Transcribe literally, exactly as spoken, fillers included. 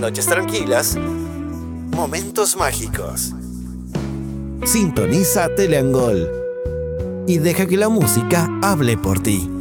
noches tranquilas, momentos mágicos. Sintoniza Teleangol y deja que la música hable por ti.